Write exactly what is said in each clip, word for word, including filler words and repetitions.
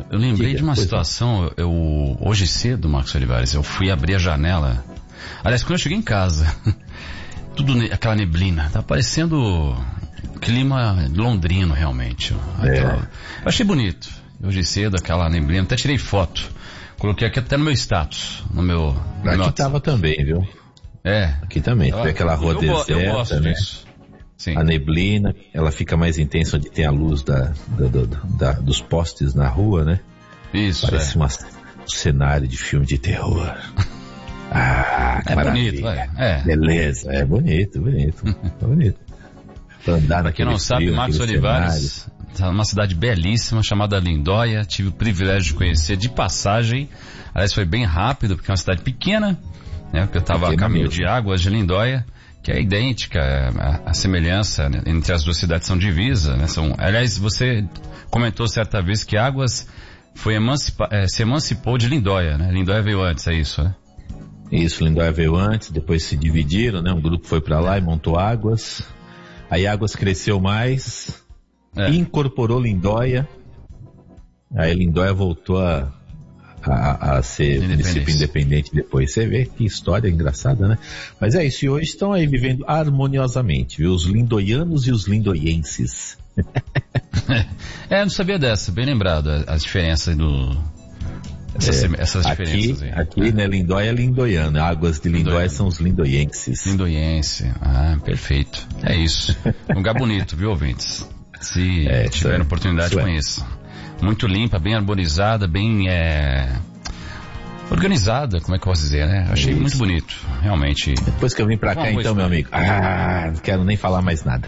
Eu lembrei Diga, de uma pois situação, eu, hoje cedo, Marcos Olivares, eu fui abrir a janela. Aliás, quando eu cheguei em casa, tudo ne- aquela neblina, tá parecendo clima londrino realmente. Aquela, eu achei bonito. Hoje cedo, aquela neblina, até tirei foto. Coloquei aqui até no meu status, no meu... No Aqui meu tava também, viu? É. Aqui também, Eu, tem aquela rua eu, eu, deserta, eu gosto né? disso. Sim. A neblina, ela fica mais intensa onde tem a luz da, da, da, da, dos postes na rua, né? Isso, Parece é. uma, um cenário de filme de terror. Ah, que É maravilha. bonito, é. é. Beleza, é bonito, bonito, é bonito. Pra andar Pra quem naquele não sabe, frio, Marcos naquele Olivares está numa cidade belíssima chamada Lindóia. Tive o privilégio de conhecer de passagem. Aliás, foi bem rápido, porque é uma cidade pequena, né? Porque eu estava a Pequena caminho mesmo. de Águas de Lindóia, que é idêntica, a, a semelhança, né, entre as duas cidades são divisa, né? São, aliás, você comentou certa vez que Águas foi emancipa, é, se emancipou de Lindóia, né? Lindóia veio antes, é isso, né? Isso, Lindóia veio antes, depois se dividiram, né? Um grupo foi pra lá e montou Águas. Aí Águas cresceu mais, É. incorporou Lindóia. Aí Lindóia voltou a, a, a ser município independente depois. Você vê que história engraçada, né? Mas é isso, e hoje estão aí vivendo harmoniosamente, viu? Os lindoianos e os lindoienses. É, não sabia dessa, bem lembrado, as diferenças do... Essas, É, essas aqui, diferenças aí. aqui, né, Lindóia é lindoiano, Águas de Lindóia Lindoiano. são os lindoienses. Lindoiense, ah, perfeito. É isso. Um lugar bonito, viu, ouvintes? Se É, tiver é, oportunidade, isso é. conheça. Muito limpa, bem arborizada, bem é, organizada, como é que eu posso dizer, né? Achei Isso. muito bonito, realmente. Depois que eu vim pra cá, Uma boa então, meu história. amigo, ah, não quero nem falar mais nada.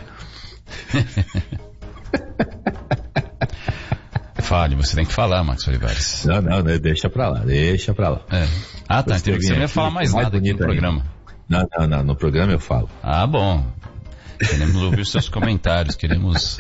Fale, você tem que falar, Marcos Olivares. Não, não, né, deixa pra lá, deixa pra lá. É. Ah, tá, Depois que eu entendi que vim você não ia aqui, falar mais mais nada aqui no bonito ainda. programa. Não, não, não, no programa eu falo. Ah, bom. Queremos ouvir os seus comentários, queremos...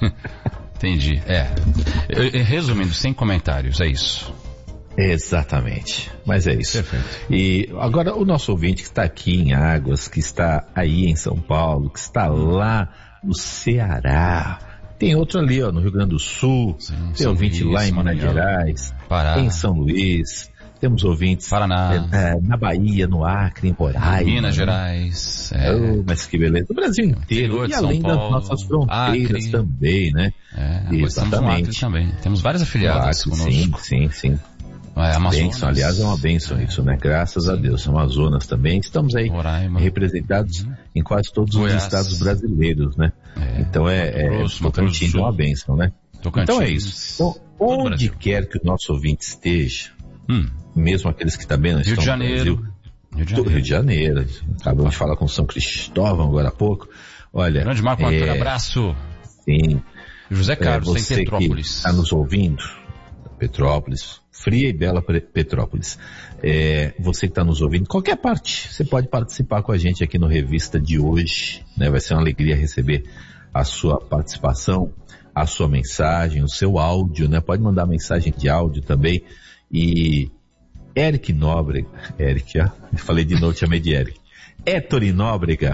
Entendi, é. Eu- eu- Resumindo, sem comentários, é isso. Exatamente, mas é isso. Perfeito. E agora o nosso ouvinte que está aqui em Águas, que está aí em São Paulo, que está lá no Ceará, tem outro ali, ó, no Rio Grande do Sul, Sim, tem São ouvinte Luís, lá em Minas Maranhão, Gerais, Pará. em São Luís, temos ouvintes Paraná. é, é, na Bahia, no Acre, em Roraima. Minas né? Gerais, é, Oh, mas que beleza, o Brasil inteiro, Interior de e além São das Paulo, nossas fronteiras Acre. também, né? é, agora estamos no Acre Exatamente. também. Temos várias afiliadas Acre, conosco. sim, sim, sim. É, Amazonas. Bênção, aliás, é uma bênção isso, né? Graças a Deus. Amazonas também. Estamos aí Roraima. representados em quase todos Goiás. os estados brasileiros, né? É. Então é, é Grosso, Mato Grosso do Tocantins é Sul. uma bênção, né? Tocantins. Então é isso. Então, Todo o onde Brasil. quer que o nosso ouvinte esteja, Hum, mesmo aqueles que também não Rio estão de no Janeiro. Brasil, Rio de todo Rio Janeiro. de Janeiro, acabamos de falar com São Cristóvão agora há pouco. Olha, Grande Marco Antônio, é, abraço. sim, José é, Carlos, em você que Petrópolis. está nos ouvindo, Petrópolis, fria e bela Pre- Petrópolis. É, você que está nos ouvindo, qualquer parte, você pode participar com a gente aqui no Revista de hoje, né? Vai ser uma alegria receber a sua participação, a sua mensagem, o seu áudio, né? Pode mandar mensagem de áudio também. E Eric Nóbrega, Eric, ó, eu falei de novo, chamei de Eric. Ettore Nóbrega.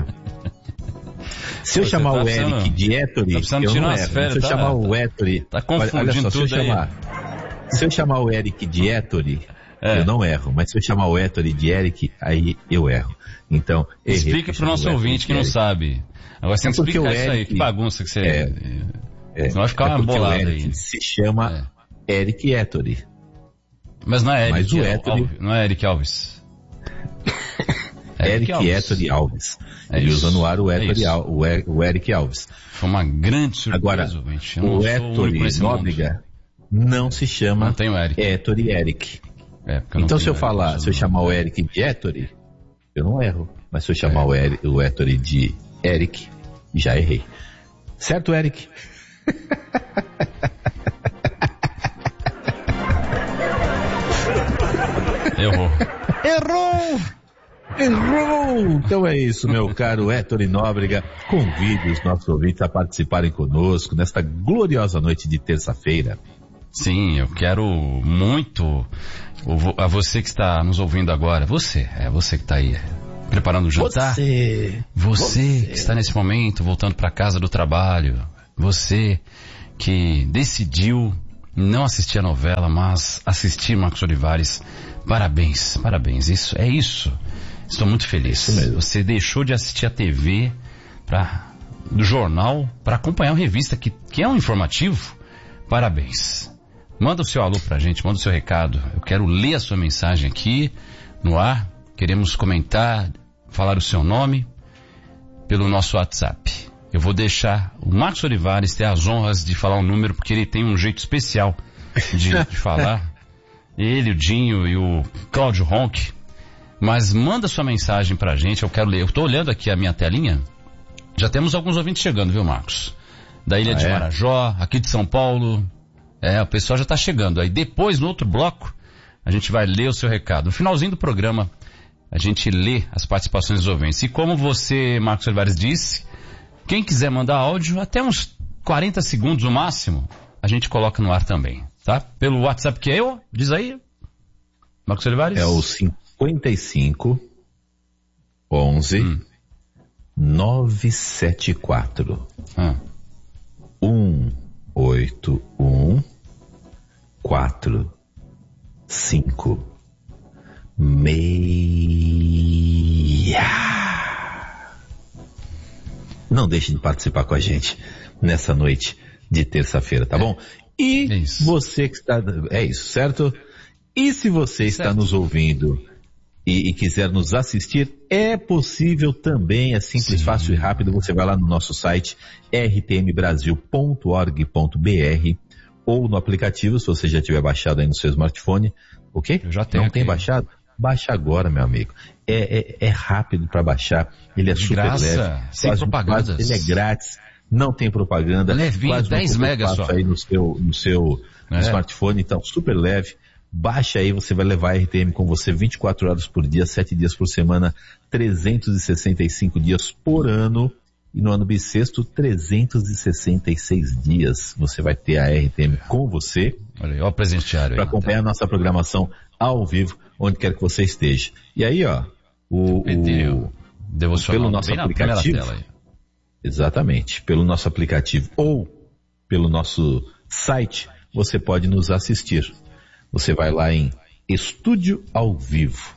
Se eu Você chamar tá o precisando- Eric de Ettore, tá precisando eu tirar não umas erro. férias, Se eu tá- chamar o tá- Ettore, tá olha, confundindo olha só, se eu tudo aí. chamar, se eu chamar o Eric de Ettore, É. eu não erro. Mas se eu chamar o Ettore de Eric, aí eu erro. Então, errei, Explica porque pro nosso chamei o ouvinte Eric que não de Eric. sabe. Agora você tem que É porque explicar o isso aí, Eric- que bagunça que você... É, É, Senão vai ficar é uma porque o bolada Eric aí. se chama Eric Ettore. Mas não é Eric, Mas o é Ettore- Alves, não é Eric Alves. Eric Alves. Ettore Alves. É Ele isso, usa no ar o, é Ettore isso. Al- o, E- o Eric Alves. Foi uma grande surpresa, Agora, ouvinte. Eu não o sou único Ettore nesse mundo. Nóbrega não se chama Não tem o Eric. Ettore Eric. É, porque eu não Então tenho se eu Eric, falar, sou se eu do- chamar o Eric de Ettore, eu não erro. Mas se eu chamar o, Eric, o Ettore de Eric, já errei. Certo, Eric? Errou. Errou! Errou! Então é isso, meu caro Ettore Nóbrega. Convide os nossos ouvintes a participarem conosco nesta gloriosa noite de terça-feira. Sim, eu quero muito o vo- a você que está nos ouvindo agora. Você, é você que está aí preparando o jantar. Você! Você Você. que está nesse momento voltando para casa do trabalho. Você que decidiu não assisti a novela, mas assisti Marcos Olivares. Parabéns, parabéns. Isso, é isso. Estou muito feliz. Você deixou de assistir a T V pra, do jornal para acompanhar uma revista que, que é um informativo. Parabéns. Manda o seu alô pra gente, manda o seu recado. Eu quero ler a sua mensagem aqui no ar. Queremos comentar, falar o seu nome pelo nosso WhatsApp. Eu vou deixar o Marcos Olivares ter as honras de falar o número, porque ele tem um jeito especial de, de falar. Ele, o Dinho e o Cláudio Ronck. Mas manda sua mensagem pra gente, eu quero ler. Eu tô olhando aqui a minha telinha. Já temos alguns ouvintes chegando, viu, Marcos? Da Ilha ah, de é? Marajó, aqui de São Paulo. É, o pessoal já tá chegando. Aí depois, no outro bloco, a gente vai ler o seu recado. No finalzinho do programa, a gente lê as participações dos ouvintes. E como você, Marcos Olivares, disse, quem quiser mandar áudio, até uns quarenta segundos no máximo, a gente coloca no ar também, tá? Pelo WhatsApp que é eu, diz aí, Marcos Olivares. É o cinquenta e cinco, onze, hum. novecentos e setenta e quatro. Ah. um oito um quatro cinco meia. Não deixe de participar com a gente nessa noite de terça-feira, tá é. bom? E isso. você que está... É isso, certo? E se você está certo. nos ouvindo e, e quiser nos assistir, é possível também, é simples, Sim. fácil e rápido. Você vai lá no nosso site r t m brasil ponto org ponto b r ou no aplicativo, se você já tiver baixado aí no seu smartphone. O quê? Eu já tenho. Não aqui. tem baixado? Baixa agora, meu amigo. É, é, é rápido para baixar. Ele é de super graça, leve. sem quase, propagandas. Quase, ele é grátis. Não tem propaganda. Levinho, dez megas só. Aí no seu, no seu é. smartphone, então super leve. Baixa aí, você vai levar a R T M com você vinte e quatro horas por dia, sete dias por semana, trezentos e sessenta e cinco dias por ano. E no ano bissexto, trezentos e sessenta e seis dias. Você vai ter a R T M com você. Olha aí, ó o presenteário aí. Para acompanhar a nossa programação ao vivo, onde quer que você esteja. E aí, ó, o, o pelo nosso aplicativo, tela aí. Exatamente, pelo nosso aplicativo ou pelo nosso site, você pode nos assistir. Você vai lá em Estúdio ao Vivo.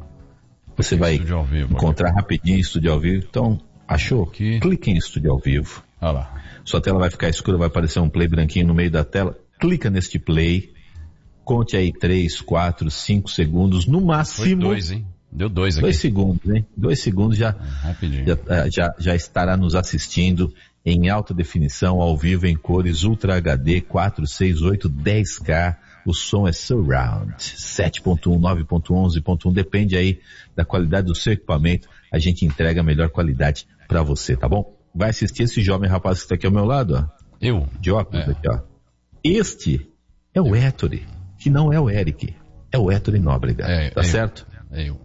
Você vai vivo, encontrar aqui. rapidinho Estúdio ao Vivo. Então, achou? Aqui. Clique em Estúdio ao Vivo. Olha lá. Sua tela vai ficar escura, vai aparecer um play branquinho no meio da tela. Clica neste play. Conte aí três, quatro, cinco segundos, no máximo. Foi dois, hein? Deu dois aqui. Dois segundos, hein? Dois segundos já, Rapidinho. já, já, já estará nos assistindo em alta definição, ao vivo, em cores Ultra H D, quatro, seis, oito, dez K. O som é Surround, sete ponto um, nove ponto onze ponto um, depende aí da qualidade do seu equipamento. A gente entrega a melhor qualidade para você, tá bom? Vai assistir esse jovem rapaz que está aqui ao meu lado, ó. Eu? De óculos é. aqui, ó. Este é o Ettore, que não é o Eric, é o Ettore Nóbrega, é, tá é certo? Eu. É eu.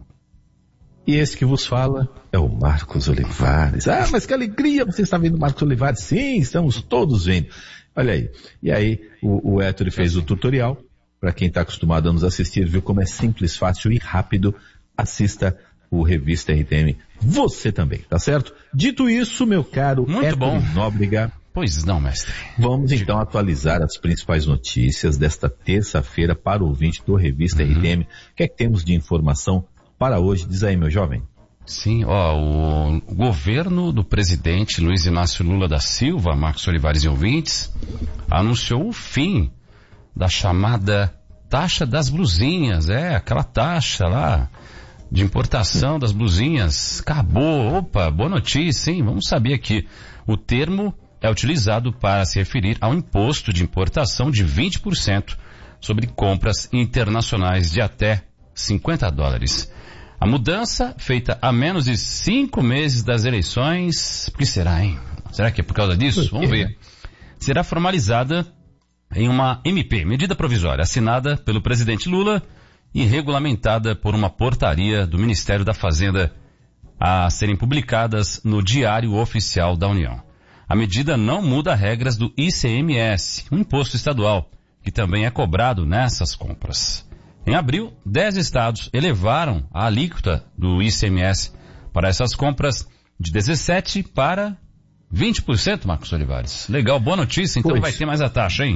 E esse que vos fala é o Marcos Olivares. Ah, mas que alegria, você está vendo o Marcos Olivares? Sim, estamos todos vendo. Olha aí. E aí, o, o Ettore fez o tutorial. Para quem está acostumado a nos assistir, viu como é simples, fácil e rápido. Assista o Revista R T M. Você também, tá certo? Dito isso, meu caro Muito bom. Nóbrega. Pois não, mestre. Vamos então atualizar as principais notícias desta terça-feira para o ouvinte do Revista uhum. R T M. O que é que temos de informação para hoje? Diz aí, meu jovem. Sim, ó, o governo do presidente Luiz Inácio Lula da Silva, Marcos Olivares e ouvintes, anunciou o fim da chamada taxa das blusinhas, é, aquela taxa lá de importação das blusinhas, acabou. Opa, boa notícia, hein? Vamos saber aqui. O termo é utilizado para se referir ao imposto de importação de vinte por cento sobre compras internacionais de até cinquenta dólares. A mudança, feita a menos de cinco meses das eleições, por que será, hein? Será que é por causa disso? Por Vamos ver. Será formalizada em uma M P, medida provisória, assinada pelo presidente Lula e regulamentada por uma portaria do Ministério da Fazenda a serem publicadas no Diário Oficial da União. A medida não muda regras do I C M S, um imposto estadual, que também é cobrado nessas compras. Em abril, dez estados elevaram a alíquota do I C M S para essas compras de dezessete por cento para vinte por cento, Marcos Olivares. Legal, boa notícia, então pois. Vai ter mais a taxa, hein?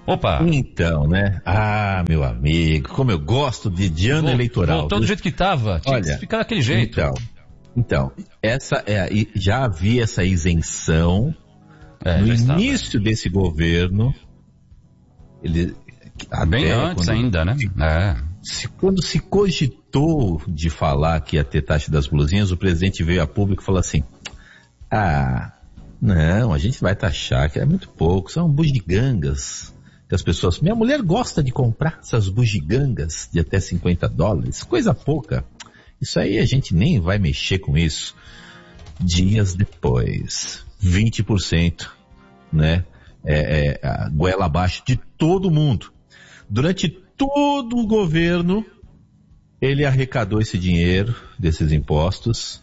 Opa! Então, né? Ah, meu amigo, como eu gosto de, de ano Vol- eleitoral. Voltou do jeito que tava. Tinha Olha, que ficar daquele jeito. Então, então essa é, e já havia essa isenção É, no já estava. início desse governo. Ele, Bem até antes quando, ainda, né? É. se, quando se cogitou de falar que ia ter taxa das blusinhas, o presidente veio a público e falou assim: ah, não, a gente vai taxar, que é muito pouco, são bugigangas. Que as pessoas, minha mulher gosta de comprar essas bugigangas de até cinquenta dólares, coisa pouca. Isso aí a gente nem vai mexer com isso. Dias depois, vinte por cento, né? É, é, a goela abaixo de todo mundo. Durante todo o governo, ele arrecadou esse dinheiro desses impostos.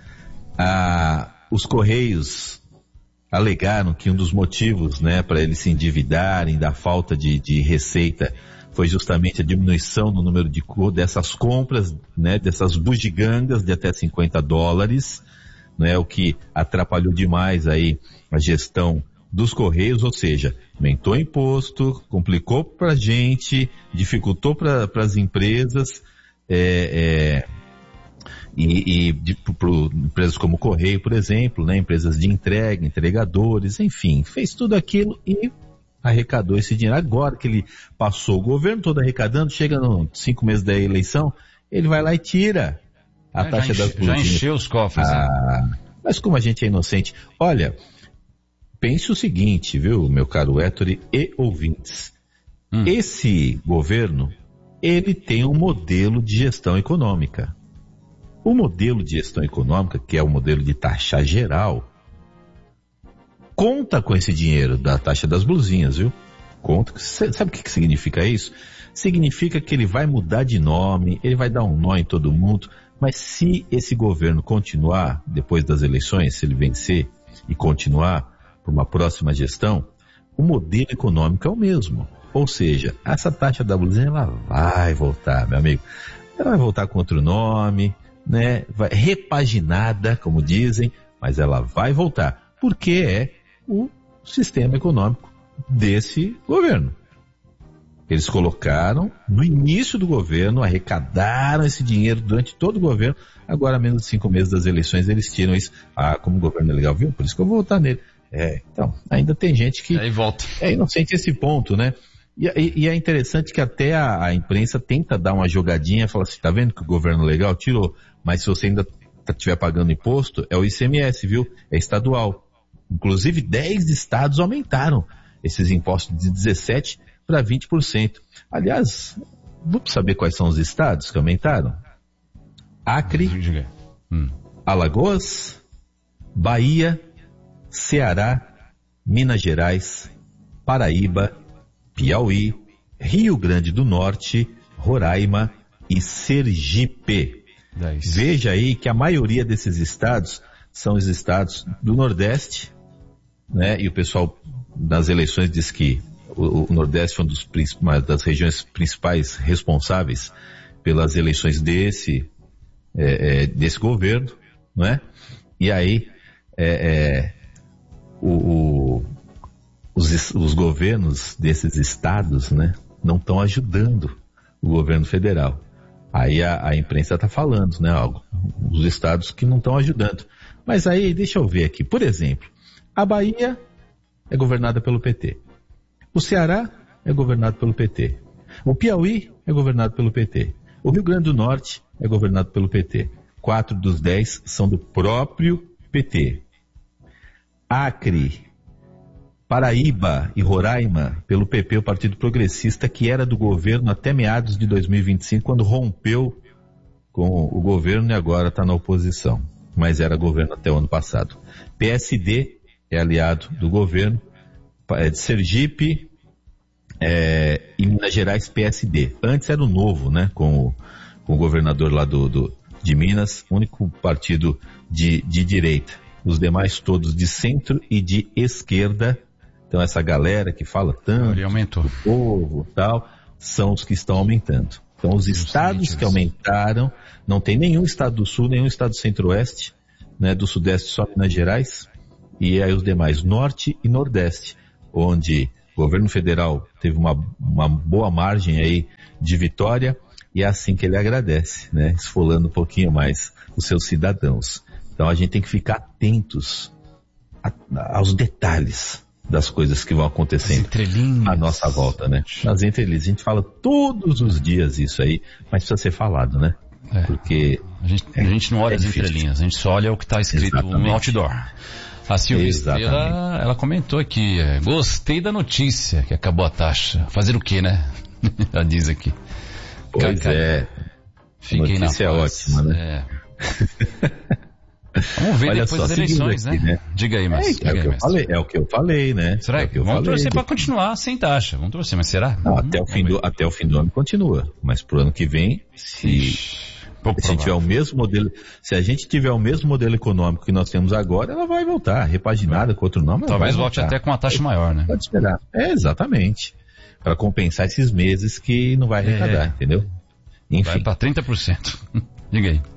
Ah, os Correios alegaram que um dos motivos, né, para eles se endividarem da falta de, de receita foi justamente a diminuição no número de dessas compras, né, dessas bugigangas de até cinquenta dólares, né, o que atrapalhou demais aí a gestão dos Correios, ou seja, aumentou o imposto, complicou para a gente, dificultou para as empresas, é, é, e, e para empresas como o Correio, por exemplo, né, empresas de entrega, entregadores, enfim, fez tudo aquilo e arrecadou esse dinheiro. Agora que ele passou o governo todo arrecadando, chega nos cinco meses da eleição, ele vai lá e tira a É, taxa já das enche, já blusinhas. encheu os cofres. Né? Ah, mas como a gente é inocente, olha, pense o seguinte, viu, meu caro Ettore e ouvintes, hum. esse governo, ele tem um modelo de gestão econômica. O modelo de gestão econômica, que é o modelo de taxa geral, conta com esse dinheiro da taxa das blusinhas, viu? Conta. Sabe o que significa isso? Significa que ele vai mudar de nome, ele vai dar um nó em todo mundo, mas se esse governo continuar, depois das eleições, se ele vencer e continuar para uma próxima gestão, o modelo econômico é o mesmo. Ou seja, essa taxa da blusinha, ela vai voltar, meu amigo. Ela vai voltar com outro nome, né? Vai, repaginada, como dizem, mas ela vai voltar, porque é o sistema econômico desse governo. Eles colocaram no início do governo, arrecadaram esse dinheiro durante todo o governo, agora menos de cinco meses das eleições eles tiram isso. Ah, como o governo é legal, viu? Por isso que eu vou votar nele. É, então, ainda tem gente que aí volta. É inocente esse ponto, né? E, e, e é interessante que até a, a imprensa tenta dar uma jogadinha, fala assim, tá vendo que o governo é legal? Tirou. Mas se você ainda estiver pagando imposto, é o I C M S, viu? É estadual. Inclusive, dez estados aumentaram esses impostos de dezessete para vinte por cento. Aliás, vamos saber quais são os estados que aumentaram? Acre, hum. Alagoas, Bahia, Ceará, Minas Gerais, Paraíba, Piauí, Rio Grande do Norte, Roraima e Sergipe. dez. Veja aí que a maioria desses estados são os estados do Nordeste, né? E o pessoal das eleições diz que o, o Nordeste foi uma das regiões principais responsáveis pelas eleições desse, é, é, desse governo, não é? E aí, é, é, o, o, os, os governos desses estados, né, não estão ajudando o governo federal. Aí a, a imprensa está falando, né, os estados que não estão ajudando. Mas aí, deixa eu ver aqui, por exemplo, a Bahia é governada pelo P T. O Ceará é governado pelo P T. O Piauí é governado pelo P T. O Rio Grande do Norte é governado pelo P T. Quatro dos dez são do próprio P T. Acre, Paraíba e Roraima pelo P P, o Partido Progressista, que era do governo até meados de dois mil e vinte e cinco, quando rompeu com o governo e agora está na oposição. Mas era governo até o ano passado. P S D é aliado do governo, é de Sergipe é, e Minas Gerais P S D. Antes era o Novo, né, com o, com o governador lá do, do, de Minas, único partido de, de direita. Os demais todos de centro e de esquerda. Então essa galera que fala tanto do povo e tal, são os que estão aumentando. Então os estados que aumentaram, não tem nenhum estado do sul, nenhum estado do centro-oeste, né, do sudeste só Minas Gerais, e aí os demais norte e nordeste, onde O governo federal teve uma, uma boa margem aí de vitória e é assim que ele agradece, né? Esfolando um pouquinho mais os seus cidadãos. Então a gente tem que ficar atentos a, a, aos detalhes das coisas que vão acontecendo à nossa volta, né? Nas entrelinhas. A gente fala todos os dias isso aí, mas precisa ser falado, né? É. Porque a gente, é, a gente não olha é as difícil. entrelinhas, a gente só olha o que está escrito Exatamente. no outdoor. A Silvia Estrela, ela comentou aqui, é, gostei da notícia que acabou a taxa. Fazer o quê, né? Ela diz aqui. Pois Cacá, é. Fiquei A notícia na é paz. ótima, né? É. Vamos ver Olha depois só, das eleições, aqui, né? né? Diga aí, mas. É, diga é, o aí, que eu mas. falei, é o que eu falei, né? Será é que eu vamos falei. torcer para continuar sem taxa? Vamos torcer, mas será? Não, até, o fim Vamos do, até o fim do ano continua. Mas pro ano que vem, se, se tiver o mesmo modelo, se a gente tiver o mesmo modelo econômico que nós temos agora, ela vai voltar, repaginada com outro nome. Talvez vai volte voltar. até com uma taxa maior, né? Pode esperar. É, exatamente. Para compensar esses meses que não vai arrecadar, É. entendeu? Enfim. Vai para trinta por cento. Diga aí.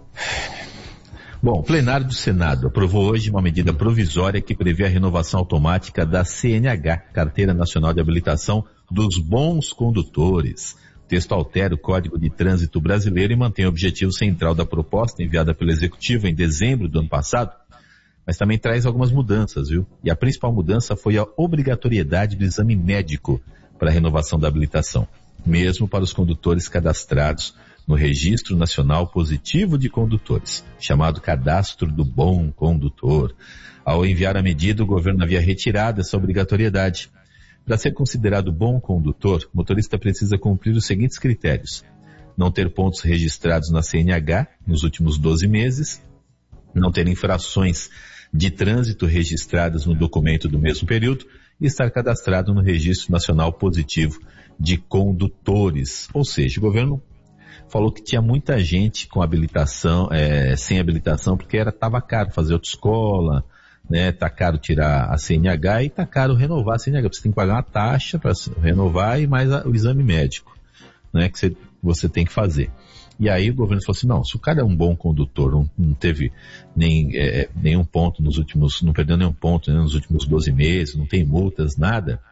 Bom, o plenário do Senado aprovou hoje uma medida provisória que prevê a renovação automática da C N H, Carteira Nacional de Habilitação dos Bons Condutores. O texto altera o Código de Trânsito Brasileiro e mantém o objetivo central da proposta enviada pelo Executivo em dezembro do ano passado, mas também traz algumas mudanças, viu? E a principal mudança foi a obrigatoriedade do exame médico para a renovação da habilitação, mesmo para os condutores cadastrados no Registro Nacional Positivo de Condutores, chamado Cadastro do Bom Condutor. Ao enviar a medida, o governo havia retirado essa obrigatoriedade. Para ser considerado bom condutor, o motorista precisa cumprir os seguintes critérios: não ter pontos registrados na C N H nos últimos doze meses, não ter infrações de trânsito registradas no documento do mesmo período e estar cadastrado no Registro Nacional Positivo de Condutores. Ou seja, o governo falou que tinha muita gente com habilitação, é, sem habilitação, porque era, tava caro fazer autoescola, né? Tá caro tirar a C N H e tá caro renovar a C N H. Você tem que pagar uma taxa para renovar e mais a, o exame médico, né? Que você, você tem que fazer. E aí o governo falou assim, não, se o cara é um bom condutor, não, não teve nem, é, nenhum ponto nos últimos, não perdeu nenhum ponto, né, nos últimos doze meses, não tem multas, nada,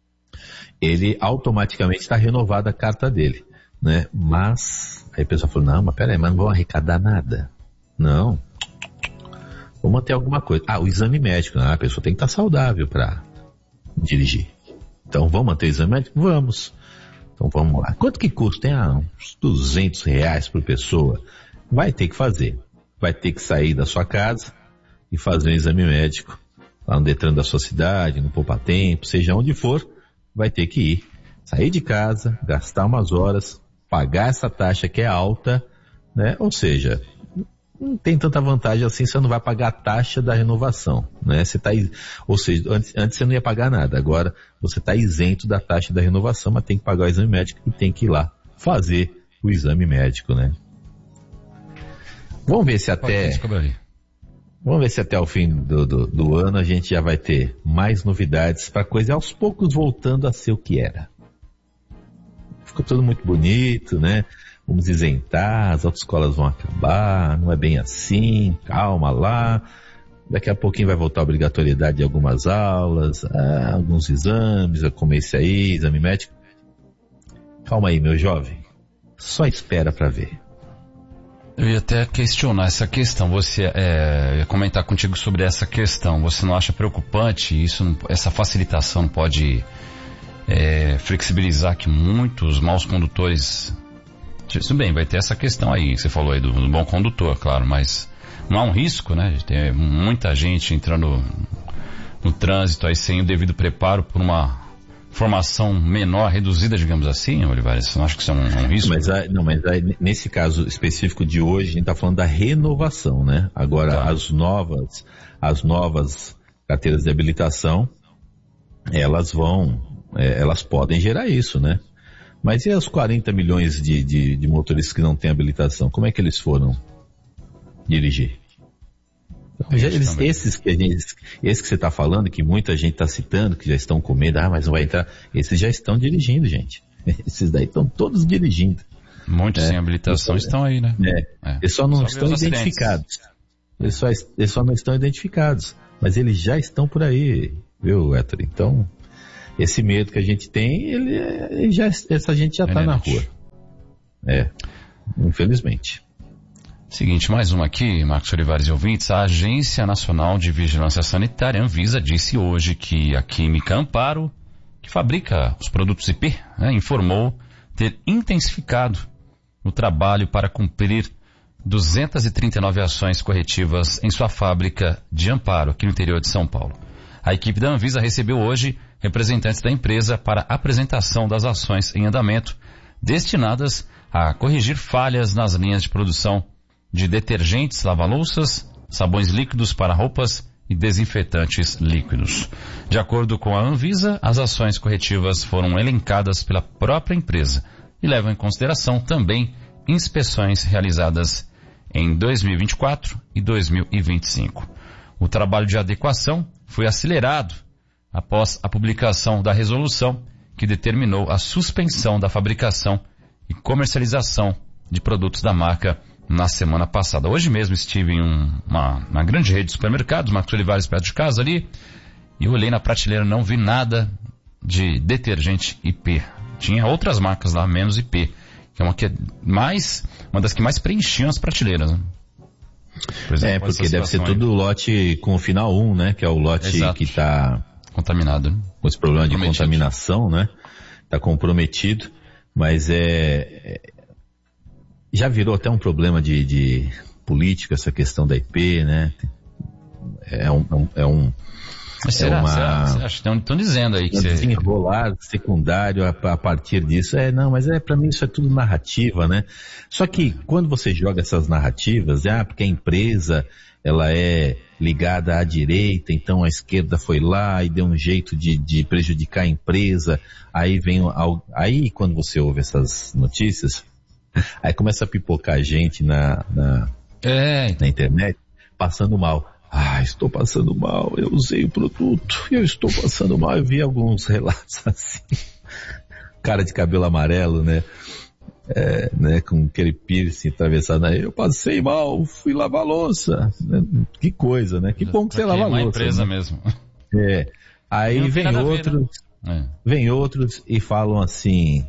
ele automaticamente está renovada a carta dele. Né? Mas, aí a pessoa falou, não, mas peraí, mas não vão arrecadar nada. Não. Vamos manter alguma coisa. Ah, o exame médico, né? A pessoa tem que estar saudável para dirigir. Então, vamos manter o exame médico? Vamos. Então, vamos lá. Quanto que custa? Tem ah, uns duzentos reais por pessoa. Vai ter que fazer. Vai ter que sair da sua casa e fazer um exame médico. Lá no Detran da sua cidade, no Poupa Tempo, seja onde for, vai ter que ir. Sair de casa, gastar umas horas, pagar essa taxa que é alta, né? Ou seja, não tem tanta vantagem assim, você não vai pagar a taxa da renovação, né? Você tá, ou seja, antes, antes você não ia pagar nada, agora você está isento da taxa da renovação, mas tem que pagar o exame médico e tem que ir lá fazer o exame médico, né? Vamos ver se até, vamos ver se até o fim do, do, do ano a gente já vai ter mais novidades para a coisa aos poucos voltando a ser o que era. Ficou tudo muito bonito, né? Vamos isentar, as autoescolas vão acabar, não é bem assim, calma lá. Daqui a pouquinho vai voltar a obrigatoriedade de algumas aulas, ah, alguns exames, como esse aí, exame médico. Calma aí, meu jovem. Só espera para ver. Eu ia até questionar essa questão, você é, ia comentar contigo sobre essa questão. Você não acha preocupante isso, não, essa facilitação pode... É, flexibilizar que muitos maus condutores, isso bem, vai ter essa questão aí, você falou aí do, do bom condutor, claro, mas não há um risco, né, de ter muita gente entrando no, no trânsito aí sem o devido preparo por uma formação menor, reduzida, digamos assim, Olivares? Você não acha que isso é um, um risco? Mas, não, mas aí, nesse caso específico de hoje, a gente está falando da renovação, né? Agora, tá. as novas, as novas carteiras de habilitação, elas vão... É, elas podem gerar isso, né? Mas e os quarenta milhões de, de, de motoristas que não têm habilitação? Como é que eles foram dirigir? Então, já, eles, esses, que a gente, esses que você está falando, que muita gente está citando, que já estão com medo, ah, mas não vai entrar, esses já estão dirigindo, gente. Esses daí estão todos dirigindo. Muitos é, sem habilitação só, estão aí, né? É, é. Eles só não só estão identificados. Eles só, eles só não estão identificados. Mas eles já estão por aí, viu, Héctor? Então... esse medo que a gente tem, ele, ele já, essa gente já está na rua. É, infelizmente. Seguinte, mais uma aqui, Marcos Olivares e ouvintes. A Agência Nacional de Vigilância Sanitária, Anvisa, disse hoje que a Química Amparo, que fabrica os produtos I P, né, informou ter intensificado o trabalho para cumprir duzentas e trinta e nove ações corretivas em sua fábrica de Amparo, aqui no interior de São Paulo. A equipe da Anvisa recebeu hoje representantes da empresa para apresentação das ações em andamento, destinadas a corrigir falhas nas linhas de produção de detergentes, lava-louças, sabões líquidos para roupas e desinfetantes líquidos. De acordo com a Anvisa, as ações corretivas foram elencadas pela própria empresa e levam em consideração também inspeções realizadas em dois mil e vinte e quatro e dois mil e vinte e cinco. O trabalho de adequação foi acelerado após a publicação da resolução que determinou a suspensão da fabricação e comercialização de produtos da marca na semana passada. Hoje mesmo estive em um, uma, uma grande rede de supermercados, Marcos Olivares, perto de casa ali, e eu olhei na prateleira, não vi nada de detergente I P. Tinha outras marcas lá, menos I P, que é uma, que é mais, uma das que mais preenchiam as prateleiras, né? Exemplo, é, porque deve ser tudo aí. Lote com o final um, né? Que é o lote Exato. Que está contaminado, né? Com esse problema de contaminação, né? Está comprometido, mas é, é... já virou até um problema de, de política essa questão da I P, né? É um... É um Mas será? É uma... será? será? Estão, estão dizendo aí que você... desenrolar secundário a, a partir disso. É, não, mas é, para mim isso é tudo narrativa, né? Só que quando você joga essas narrativas, ah, porque a empresa, ela é ligada à direita, então a esquerda foi lá e deu um jeito de, de prejudicar a empresa, aí vem, ao, aí quando você ouve essas notícias, aí começa a pipocar gente na, na, é. na internet, passando mal. Ah, estou passando mal, eu usei o produto, eu estou passando mal. Eu vi alguns relatos assim, cara de cabelo amarelo, né, é, né, com aquele piercing atravessado aí, eu passei mal, fui lavar louça, que coisa, né, que bom que você lava louça. É uma empresa né? mesmo. É, aí vem outros, ver, né? é. vem outros e falam assim,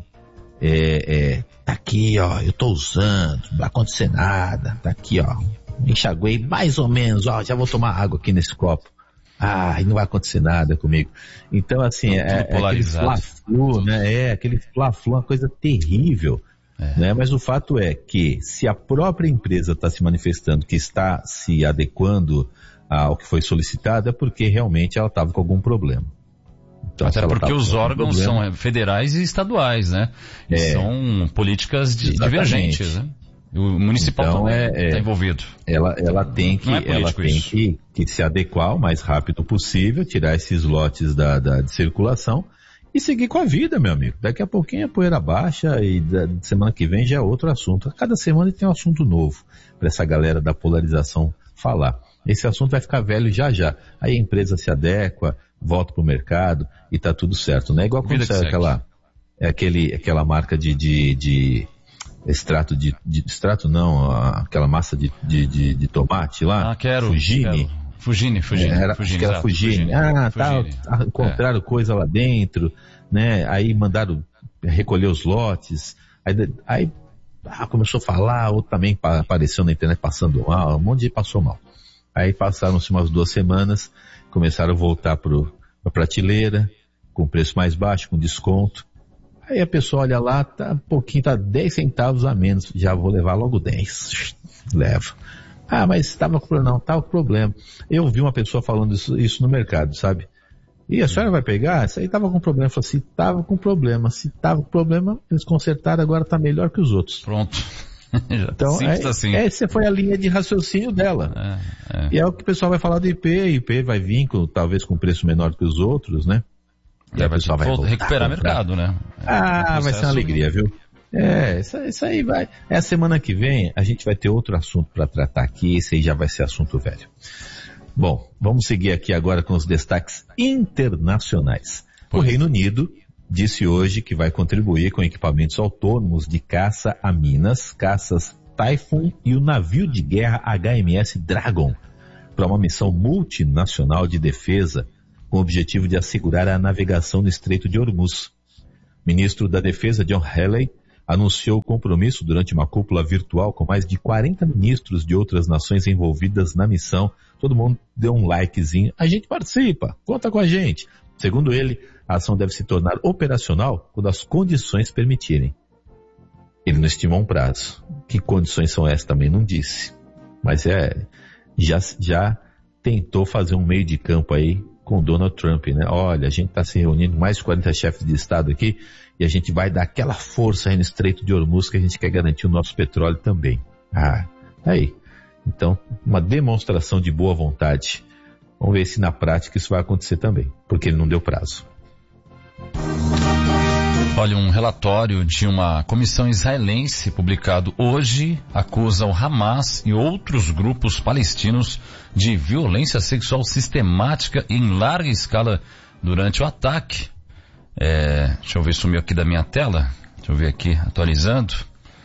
é, é, tá aqui ó, eu tô usando, não vai acontecer nada, tá aqui ó. Enxaguei mais ou menos, ó, já vou tomar água aqui nesse copo. Ah, e não vai acontecer nada comigo. Então, assim, é, é aquele fla-flu, né? É, aquele fla-flu, uma coisa terrível. É. Né? Mas o fato é que se a própria empresa está se manifestando que está se adequando ao que foi solicitado, é porque realmente ela estava com algum problma. Então, até porque os órgãos problema, são federais e estaduais, né? E é, são políticas de, divergentes, né? O municipal então, também está é, é, envolvido. Ela, ela tem, que, é ela tem que, que se adequar o mais rápido possível, tirar esses lotes da, da, de circulação e seguir com a vida, meu amigo. Daqui a pouquinho a poeira baixa e da, semana que vem já é outro assunto. Cada semana tem um assunto novo para essa galera da polarização falar. Esse assunto vai ficar velho já já. Aí a empresa se adequa, volta para o mercado e tá tudo certo. Não é igual quando sai aquela, é aquele, aquela marca de... de, de extrato de, de extrato não, aquela massa de, de, de, de tomate lá. Ah, quero. Fugine. Quero. Fugine, Fugine. É, era, Fugine, acho que era Fugine. Fugine. Ah, tá, Fugine. Encontraram é. coisa lá dentro, né? Aí mandaram recolher os lotes. Aí, aí ah, começou a falar, outro também apareceu na internet passando mal, um monte de gente passou mal. Aí passaram-se umas duas semanas, começaram a voltar pro, pra prateleira, com preço mais baixo, com desconto. Aí a pessoa olha lá, tá um pouquinho, tá dez centavos a menos, já vou levar logo dez. Leva. Ah, mas estava com problema, não, estava com problema. Eu vi uma pessoa falando isso, isso no mercado, sabe? E a senhora vai pegar? Isso aí estava com problema. Eu falei, se estava com problema, se estava com problema, eles consertaram, agora está melhor que os outros. Pronto. Então, é, assim. Essa foi a linha de raciocínio dela. É, é. E é o que o pessoal vai falar do I P, I P vai vir com, talvez com preço menor que os outros, né? E é, a pessoa vai voltar, recuperar mercado, né? Ah, vai ser uma alegria, viu? É, isso, isso aí vai. É a semana que vem, a gente vai ter outro assunto para tratar aqui, esse aí já vai ser assunto velho. Bom, vamos seguir aqui agora com os destaques internacionais. Pois. O Reino Unido disse hoje que vai contribuir com equipamentos autônomos de caça a Minas, caças Typhoon e o navio de guerra H M S Dragon para uma missão multinacional de defesa com o objetivo de assegurar a navegação no Estreito de Hormuz. O ministro da Defesa, John Healey, anunciou o compromisso durante uma cúpula virtual com mais de quarenta ministros de outras nações envolvidas na missão. Todo mundo deu um likezinho. A gente participa, conta com a gente. Segundo ele, a ação deve se tornar operacional quando as condições permitirem. Ele não estimou um prazo. Que condições são essas também não disse. Mas é, já, já tentou fazer um meio de campo aí com Donald Trump, né? Olha, a gente está se reunindo, mais de quarenta chefes de Estado aqui, e a gente vai dar aquela força aí no Estreito de Hormuz que a gente quer garantir o nosso petróleo também. Ah, aí. Então, uma demonstração de boa vontade. Vamos ver se na prática isso vai acontecer também, porque ele não deu prazo. Olha, um relatório de uma comissão israelense publicado hoje acusa o Hamas e outros grupos palestinos de violência sexual sistemática e em larga escala durante o ataque. É, deixa eu ver, sumiu aqui da minha tela. Deixa eu ver aqui, atualizando.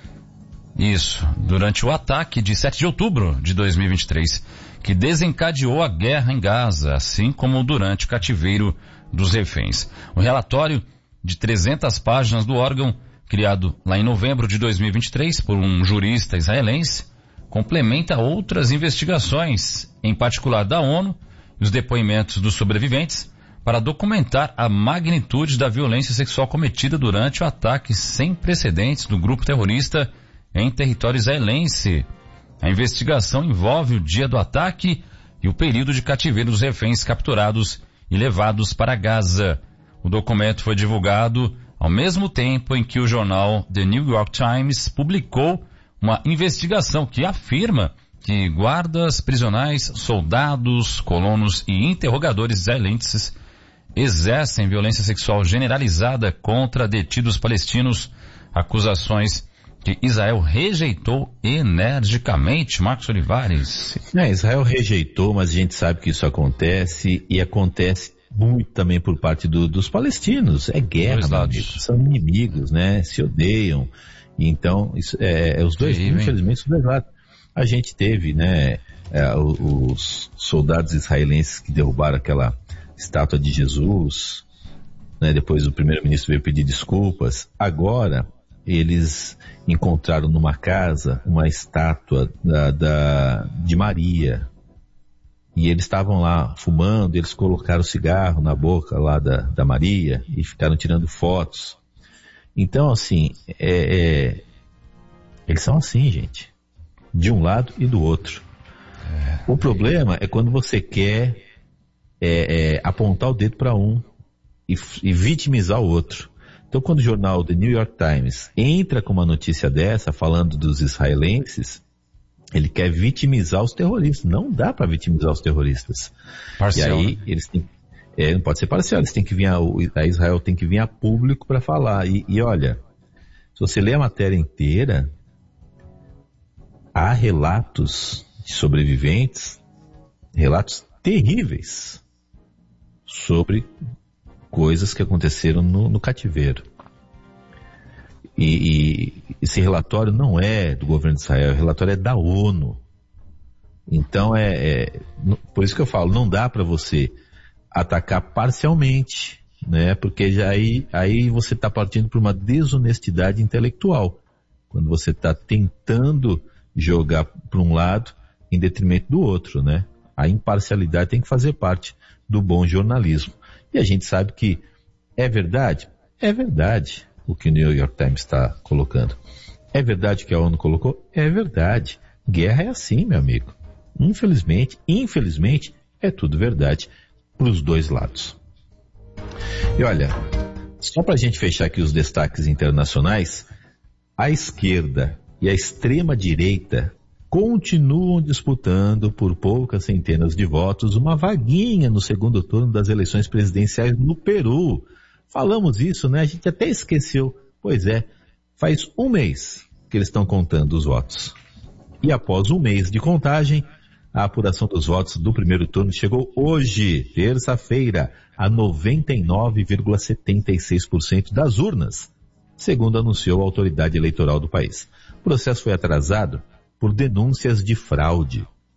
Isso, durante o ataque de sete de outubro de dois mil e vinte e três, que desencadeou a guerra em Gaza, assim como durante o cativeiro dos reféns. O relatório de trezentas páginas do órgão, criado lá em novembro de dois mil e vinte e três por um jurista israelense, complementa outras investigações, em particular da ONU, e os depoimentos dos sobreviventes, para documentar a magnitude da violência sexual cometida durante o ataque sem precedentes do grupo terrorista em território israelense. A investigação envolve o dia do ataque e o período de cativeiro dos reféns capturados e levados para Gaza. O documento foi divulgado ao mesmo tempo em que o jornal The New York Times publicou uma investigação que afirma que guardas prisionais, soldados, colonos e interrogadores israelenses exercem violência sexual generalizada contra detidos palestinos, acusações que Israel rejeitou energicamente. Marcos Olivares. É, Israel rejeitou, mas a gente sabe que isso acontece e acontece muito também por parte do, dos palestinos. É guerra, meu amigo. São inimigos, né? Se odeiam. E então, isso, é, é os dois, Sim, infelizmente, os dois lados. A gente teve, né, é, os soldados israelenses que derrubaram aquela estátua de Jesus, né? Depois o primeiro-ministro veio pedir desculpas. Agora, eles encontraram numa casa uma estátua da, da, de Maria. E eles estavam lá fumando, eles colocaram cigarro na boca lá da, da Maria e ficaram tirando fotos. Então, assim, é, é, eles são assim, gente. De um lado e do outro. É, o problema é quando você quer é, é, apontar o dedo para um e, e vitimizar o outro. Então, quando o jornal The New York Times entra com uma notícia dessa, falando dos israelenses, ele quer vitimizar os terroristas. Não dá para vitimizar os terroristas. Parcial, e aí, né? eles têm, é, não pode ser parcial, eles têm que vir a, a Israel tem que vir a público para falar. E, e olha, se você ler a matéria inteira, há relatos de sobreviventes, relatos terríveis sobre coisas que aconteceram no, no cativeiro. E, e esse relatório não é do governo de Israel, o relatório é da ONU. Então é, é por isso que eu falo, não dá para você atacar parcialmente, né? Porque já aí, aí você está partindo para uma desonestidade intelectual, quando você está tentando jogar para um lado em detrimento do outro, né? A imparcialidade tem que fazer parte do bom jornalismo. E a gente sabe que é verdade, é verdade o que o New York Times está colocando. É verdade o que a ONU colocou? É verdade. Guerra é assim, meu amigo. Infelizmente, infelizmente, é tudo verdade para os dois lados. E olha, só para a gente fechar aqui os destaques internacionais, a esquerda e a extrema-direita continuam disputando por poucas centenas de votos uma vaguinha no segundo turno das eleições presidenciais no Peru. Falamos isso, né? A gente até esqueceu. Pois é, faz um mês que eles estão contando os votos. E após um mês de contagem, a apuração dos votos do primeiro turno chegou hoje, terça-feira, a noventa e nove vírgula setenta e seis por cento das urnas, segundo anunciou a autoridade eleitoral do país. O processo foi atrasado por denúncias de fraude.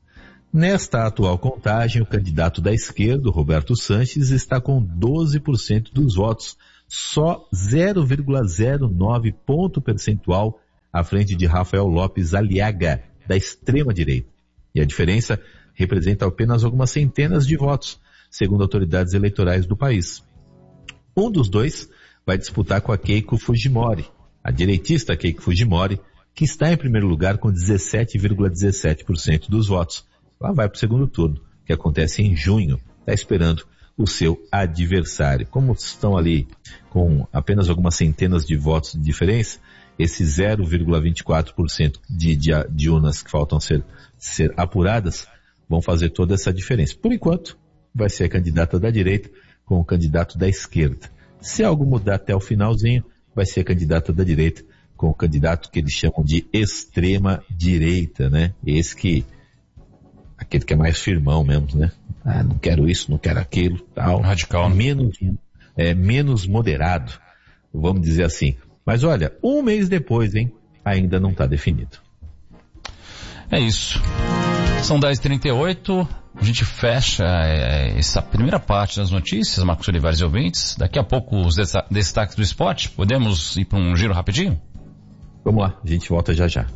Nesta atual contagem, o candidato da esquerda, Roberto Sanches, está com doze por cento dos votos, só zero vírgula zero nove ponto percentual à frente de Rafael Lopes Aliaga, da extrema-direita. E a diferença representa apenas algumas centenas de votos, segundo autoridades eleitorais do país. Um dos dois vai disputar com a Keiko Fujimori, a direitista Keiko Fujimori, que está em primeiro lugar com dezessete vírgula dezessete por cento dos votos. Ela vai para o segundo turno, que acontece em junho. Está esperando o seu adversário. Como estão ali com apenas algumas centenas de votos de diferença, esse zero vírgula vinte e quatro por cento de, de, de urnas que faltam ser, ser apuradas vão fazer toda essa diferença. Por enquanto, vai ser a candidata da direita com o candidato da esquerda. Se algo mudar até o finalzinho, vai ser a candidata da direita com o candidato que eles chamam de extrema direita, né? Esse que, aquele que é mais firmão mesmo, né? Ah, não quero isso, não quero aquilo, tal. Radical, né? Menos, é, menos moderado, vamos dizer assim. Mas olha, um mês depois, hein? Ainda não está definido. É isso. São dez e trinta e oito. A gente fecha é, essa primeira parte das notícias, Marcos Olivares e ouvintes. Daqui a pouco os destaques do esporte. Podemos ir para um giro rapidinho? Vamos lá, a gente volta já já.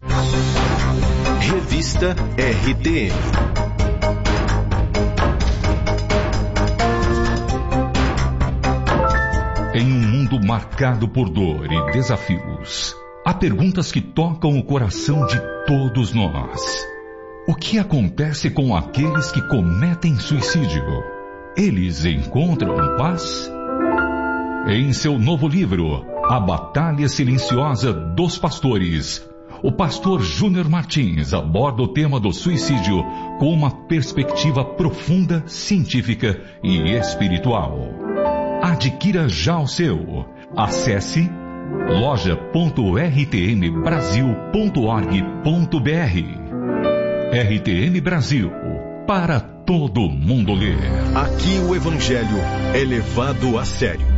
Revista R T M. Em um mundo marcado por dor e desafios, há perguntas que tocam o coração de todos nós. O que acontece com aqueles que cometem suicídio? Eles encontram paz? Em seu novo livro, A Batalha Silenciosa dos Pastores, o pastor Júnior Martins aborda o tema do suicídio com uma perspectiva profunda, científica e espiritual. Adquira já o seu. Acesse loja ponto r t m brasil ponto org ponto b r. R T M Brasil, para todo mundo ler. Aqui o Evangelho é levado a sério.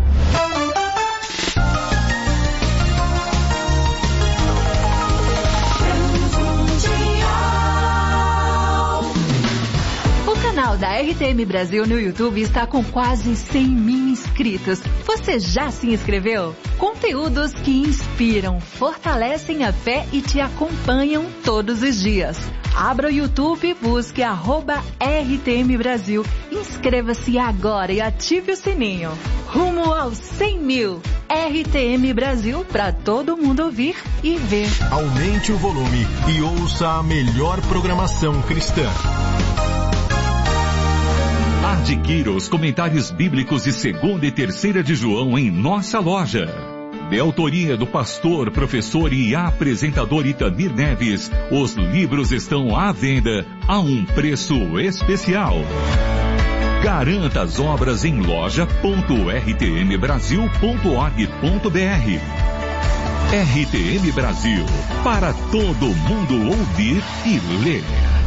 O canal da R T M Brasil no YouTube está com quase cem mil inscritos. Você já se inscreveu? Conteúdos que inspiram, fortalecem a fé e te acompanham todos os dias. Abra o YouTube, busque arroba R T M Brasil, inscreva-se agora e ative o sininho. Rumo aos cem mil. R T M Brasil, para todo mundo ouvir e ver. Aumente o volume e ouça a melhor programação cristã. Adquira os comentários bíblicos de segunda e terceira de João em nossa loja. De autoria do pastor, professor e apresentador Itamir Neves, os livros estão à venda a um preço especial. Garanta as obras em loja ponto r t m brasil ponto org ponto b r. R T M Brasil, para todo mundo ouvir e ler.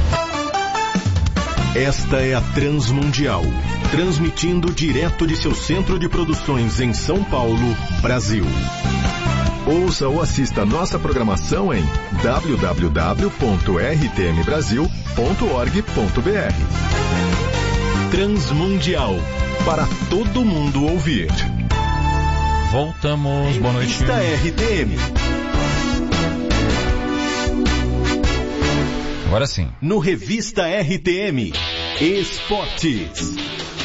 Esta é a Transmundial, transmitindo direto de seu centro de produções em São Paulo, Brasil. Ouça ou assista nossa programação em w w w ponto r t m brasil ponto org ponto b r. Transmundial, para todo mundo ouvir. Voltamos, boa noite. Revista R T M. Agora sim. No Revista R T M, Esportes.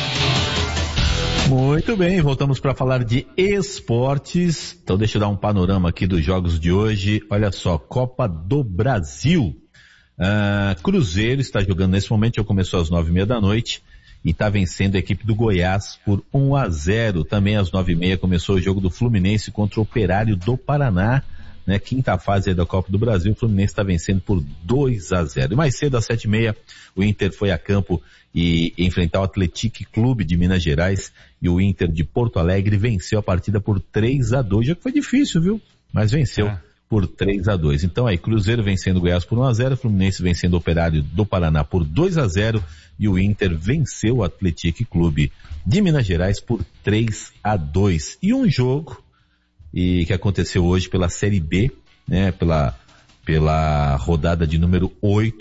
Muito bem, voltamos para falar de esportes. Então deixa eu dar um panorama aqui dos jogos de hoje. Olha só, Copa do Brasil. Ah, Cruzeiro está jogando nesse momento, já começou às nove e meia da noite e está vencendo a equipe do Goiás por um a zero. Também às nove e meia começou o jogo do Fluminense contra o Operário do Paraná. Né, quinta fase aí da Copa do Brasil, o Fluminense está vencendo por dois a zero. E mais cedo, às sete e meia, o Inter foi a campo e enfrentar o Atlético Clube de Minas Gerais, e o Inter de Porto Alegre venceu a partida por três a dois. Já que foi difícil, viu? Mas venceu é. por três a dois. Então aí, Cruzeiro vencendo o Goiás por um a zero, Fluminense vencendo o Operário do Paraná por dois a zero, e o Inter venceu o Atlético Clube de Minas Gerais por três a dois. E um jogo e que aconteceu hoje pela Série B, né, pela, pela rodada de número oito,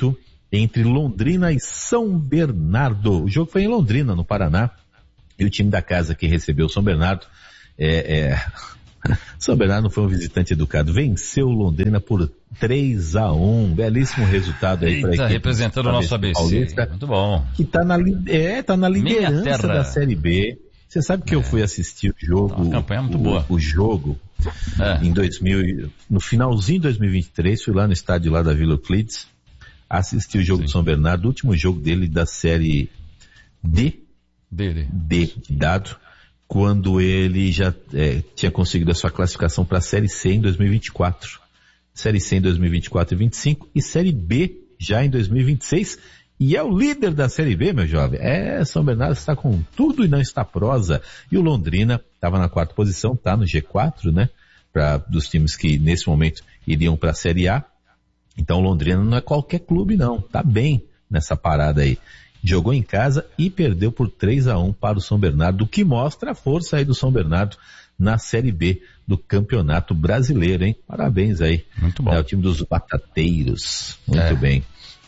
entre Londrina e São Bernardo. O jogo foi em Londrina, no Paraná, e o time da casa que recebeu o São Bernardo, é, é... São Bernardo foi um visitante educado, venceu Londrina por três a um, belíssimo resultado aí para a equipe. Representando o nosso A B C, Paulista, muito bom. Que tá na, é, tá na liderança da Série B. Você sabe que é. eu fui assistir o jogo, uma campanha muito o, boa. o jogo, é. em dois mil, no finalzinho de dois mil e vinte e três, fui lá no estádio lá da Vila Euclides, assisti o jogo Sim. do São Bernardo, o último jogo dele da Série D, Dele. D de dado, quando ele já é, tinha conseguido a sua classificação para a Série C em dois mil e vinte e quatro. Série C em dois mil e vinte e quatro e vinte e cinco e Série B já em dois mil e vinte e seis. E é o líder da Série B, meu jovem. É, São Bernardo está com tudo e não está prosa. E o Londrina estava na quarta posição, está no G quatro, né? Pra, dos times que nesse momento iriam para a Série A. Então o Londrina não é qualquer clube não, tá bem nessa parada aí. Jogou em casa e perdeu por três a um para o São Bernardo, o que mostra a força aí do São Bernardo na Série B do Campeonato Brasileiro, hein? Parabéns aí. Muito bom. É o time dos batateiros. Muito é. bem.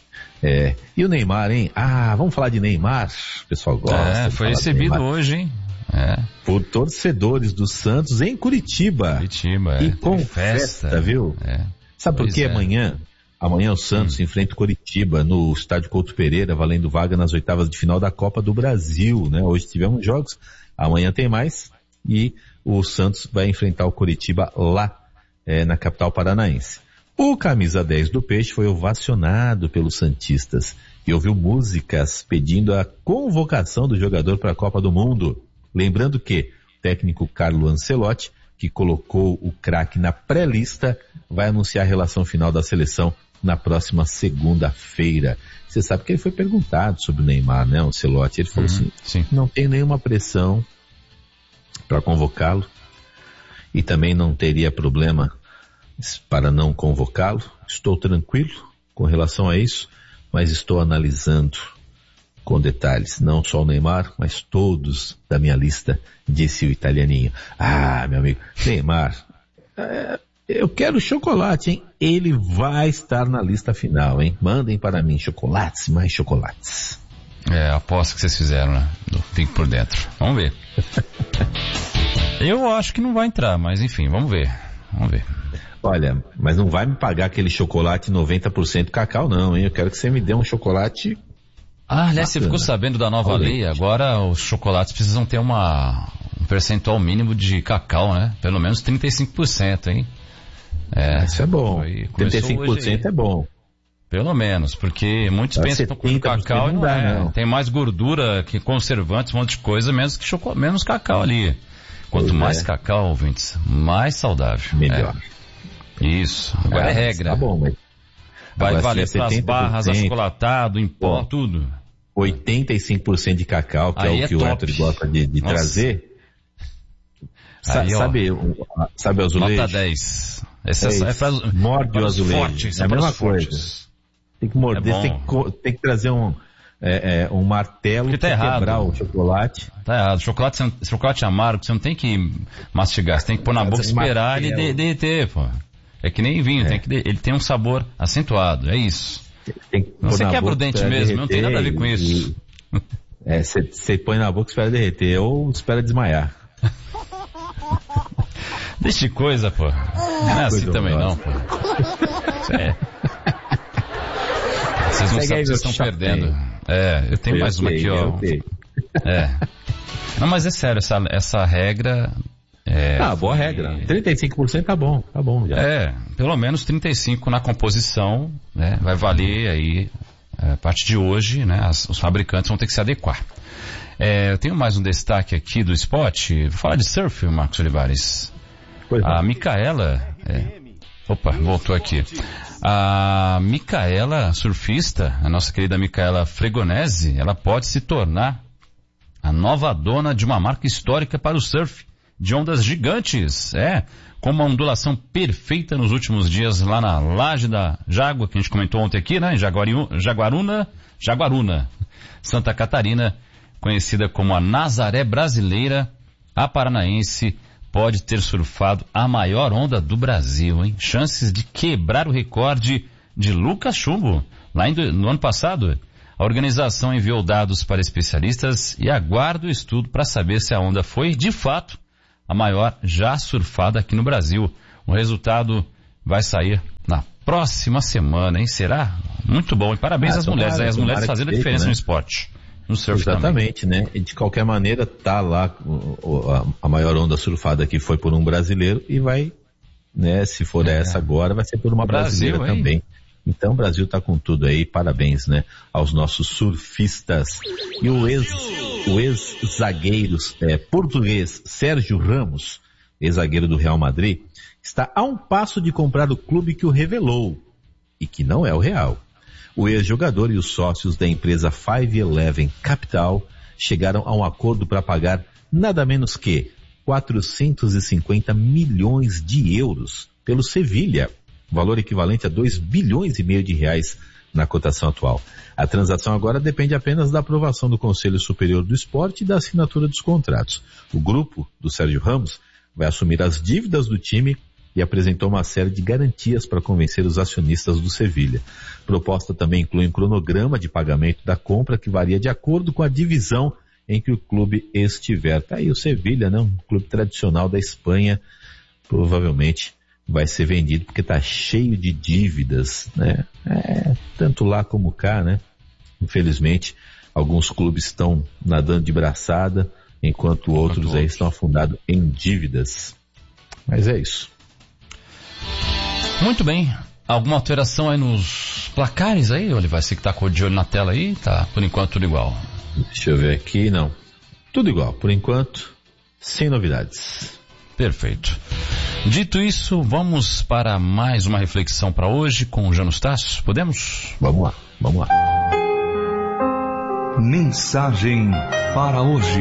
É. E o Neymar, hein? Ah, vamos falar de Neymar? O pessoal gosta. É, foi recebido hoje, hein? É. Por torcedores do Santos em Curitiba. Curitiba, é. E com festa, festa, viu? É. Sabe por que é. amanhã? Amanhã o Santos hum. enfrenta o Coritiba no estádio Couto Pereira, valendo vaga nas oitavas de final da Copa do Brasil, né? Hoje tivemos jogos, amanhã tem mais, e o Santos vai enfrentar o Coritiba lá, é, na capital paranaense. O camisa dez do Peixe foi ovacionado pelos santistas e ouviu músicas pedindo a convocação do jogador para a Copa do Mundo. Lembrando que o técnico Carlo Ancelotti, que colocou o craque na pré-lista, vai anunciar a relação final da seleção na próxima segunda-feira. Você sabe que ele foi perguntado sobre o Neymar, né, o Ancelotti? Ele falou uhum, assim, sim. não tem nenhuma pressão para convocá-lo e também não teria problema para não convocá-lo. Estou tranquilo com relação a isso, mas estou analisando com detalhes, não só o Neymar, mas todos da minha lista, disse o italianinho. Ah, meu amigo, Neymar, é, eu quero chocolate, hein? Ele vai estar na lista final, hein? Mandem para mim chocolates, mais chocolates. É, aposto que vocês fizeram, né? Fique por dentro. Vamos ver. Eu acho que não vai entrar, mas enfim, vamos ver. Vamos ver. Olha, mas não vai me pagar aquele chocolate noventa por cento cacau não, hein? Eu quero que você me dê um chocolate... Ah, aliás, você ficou sabendo da nova lei? Agora os chocolates precisam ter uma, um percentual mínimo de cacau, né? Pelo menos trinta e cinco por cento, hein? É, isso é bom. trinta e cinco por cento é bom. Pelo menos, porque muitos Dá pensam que cacau não, não é. Não. Tem mais gordura que conservantes, um monte de coisa, menos, que choco, menos cacau ali. Quanto pois mais é. cacau, ouvintes, mais saudável. Melhor. É. Isso. Agora é, é regra. Tá bom, mas... Vai Agora, valer para as barras, achocolatado, em pó, tudo. oitenta e cinco por cento de cacau, que Aí é o que é o Héctor gosta de, de trazer. Sa Aí, sabe, o, sabe o azulejo? Nota dez. Esse é, é pra, morde para o azulejo. Fortes, é a mesma coisa. Fortes. Tem que morder, é tem, que, tem que trazer um, é, é, um martelo tá para quebrar o chocolate. Tá errado. Chocolate, você não, chocolate amargo, você não tem que mastigar, você tem que pôr na boca e esperar ele de, derreter, pô. É que nem vinho, é. tem que, ele tem um sabor acentuado, é isso. Tem que você quebra o dente mesmo, não tem nada a ver com isso. E, é, você põe na boca e espera derreter, ou espera desmaiar. Deixa de coisa, pô. Não é assim também não, pô. É. Vocês não sabem que vocês estão perdendo. É, eu tenho eu mais sei, uma aqui, ó. É. Não, mas é sério, essa, essa regra... É, ah, boa regra. trinta e cinco por cento tá bom, tá bom já. É, pelo menos trinta e cinco por cento na composição, né? Vai valer aí, a partir de hoje, né? As, os fabricantes vão ter que se adequar. É, eu tenho mais um destaque aqui do esporte. Vou falar de surf, Marcos Olivares. Pois a Micaela... É, opa, voltou aqui. A Micaela, surfista, a nossa querida Micaela Fregonese, ela pode se tornar a nova dona de uma marca histórica para o surf de ondas gigantes, é, com uma ondulação perfeita nos últimos dias lá na Laje da Jágua, que a gente comentou ontem aqui, né, em Jaguaruna, Jaguaruna, Santa Catarina, conhecida como a Nazaré Brasileira. A paranaense pode ter surfado a maior onda do Brasil, hein? Chances de quebrar o recorde de Lucas Chumbo, Lá em, no ano passado, a organização enviou dados para especialistas e aguarda o estudo para saber se a onda foi, de fato, a maior já surfada aqui no Brasil. O resultado vai sair na próxima semana, hein? Será? Muito bom. E parabéns ah, às tomara, mulheres, aí, as mulheres fazendo a diferença, né? No esporte. No surf Exatamente, também. Né? E de qualquer maneira, tá lá, a maior onda surfada aqui foi por um brasileiro e vai, né, se for é. essa agora, vai ser por uma Brasil, brasileira hein? também. Então o Brasil tá com tudo aí, parabéns, né, aos nossos surfistas. E o ex, o ex-zagueiro é, português Sérgio Ramos, ex-zagueiro do Real Madrid, está a um passo de comprar o clube que o revelou, e que não é o Real. O ex-jogador e os sócios da empresa Five Eleven Capital chegaram a um acordo para pagar nada menos que quatrocentos e cinquenta milhões de euros pelo Sevilha, valor equivalente a dois bilhões e meio de reais na cotação atual. A transação agora depende apenas da aprovação do Conselho Superior do Esporte e da assinatura dos contratos. O grupo do Sérgio Ramos vai assumir as dívidas do time e apresentou uma série de garantias para convencer os acionistas do Sevilha. A proposta também inclui um cronograma de pagamento da compra que varia de acordo com a divisão em que o clube estiver. Tá aí o Sevilha, né? Um clube tradicional da Espanha, provavelmente vai ser vendido porque está cheio de dívidas, né? É, tanto lá como cá, né? Infelizmente, alguns clubes estão nadando de braçada, enquanto outros enquanto aí outros. estão afundados em dívidas. Mas é isso. Muito bem. Alguma alteração aí nos placares aí, Olivar? Você que tá de olho na tela aí, tá por enquanto tudo igual. Deixa eu ver aqui, não. Tudo igual, por enquanto, sem novidades. Perfeito. Dito isso, vamos para mais uma reflexão para hoje com o Janus Tasso. Podemos? Vamos lá, vamos lá. Mensagem para hoje.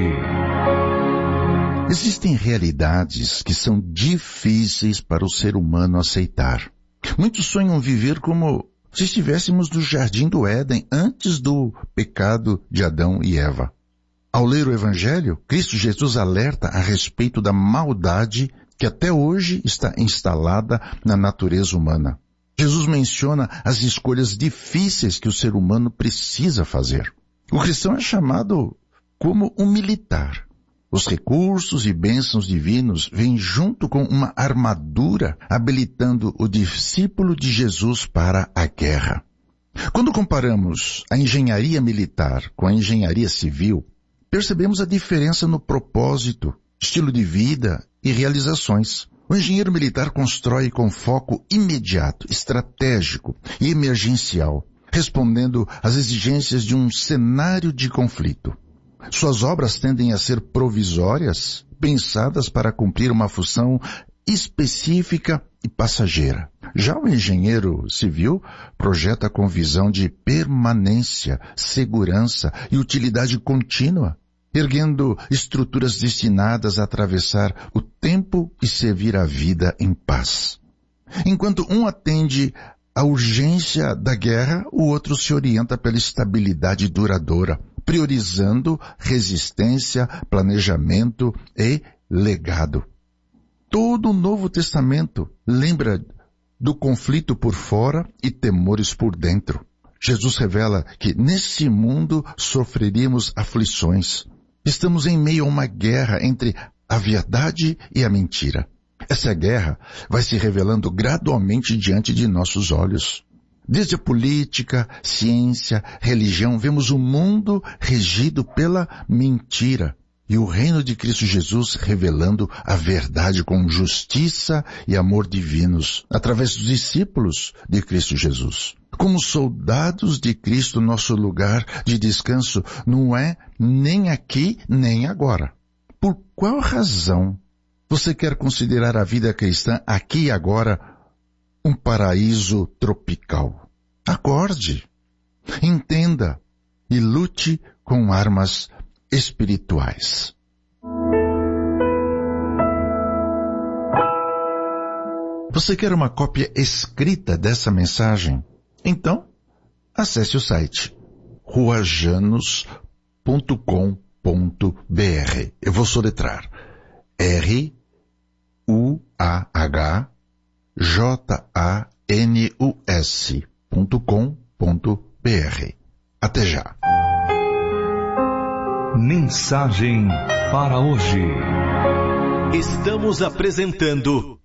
Existem realidades que são difíceis para o ser humano aceitar. Muitos sonham viver como se estivéssemos no jardim do Éden antes do pecado de Adão e Eva. Ao ler o Evangelho, Cristo Jesus alerta a respeito da maldade que até hoje está instalada na natureza humana. Jesus menciona as escolhas difíceis que o ser humano precisa fazer. O cristão é chamado como um militar. Os recursos e bênçãos divinos vêm junto com uma armadura, habilitando o discípulo de Jesus para a guerra. Quando comparamos a engenharia militar com a engenharia civil, percebemos a diferença no propósito, estilo de vida e realizações. O engenheiro militar constrói com foco imediato, estratégico e emergencial, respondendo às exigências de um cenário de conflito. Suas obras tendem a ser provisórias, pensadas para cumprir uma função específica e passageira. Já o engenheiro civil projeta com visão de permanência, segurança e utilidade contínua, erguendo estruturas destinadas a atravessar o tempo e servir a vida em paz. Enquanto um atende à urgência da guerra, o outro se orienta pela estabilidade duradoura, priorizando resistência, planejamento e legado. Todo o Novo Testamento lembra do conflito por fora e temores por dentro. Jesus revela que nesse mundo sofreríamos aflições. Estamos em meio a uma guerra entre a verdade e a mentira. Essa guerra vai se revelando gradualmente diante de nossos olhos. Desde a política, ciência, religião, vemos o mundo regido pela mentira e o reino de Cristo Jesus revelando a verdade com justiça e amor divinos através dos discípulos de Cristo Jesus. Como soldados de Cristo, nosso lugar de descanso não é nem aqui nem agora. Por qual razão você quer considerar a vida cristã aqui e agora um paraíso tropical? Acorde, entenda e lute com armas espirituais. Você quer uma cópia escrita dessa mensagem? Então, acesse o site rua janus ponto com ponto b r. Eu vou soletrar R U A H J A N U S ponto com ponto b r. Até já. Mensagem para hoje. Estamos apresentando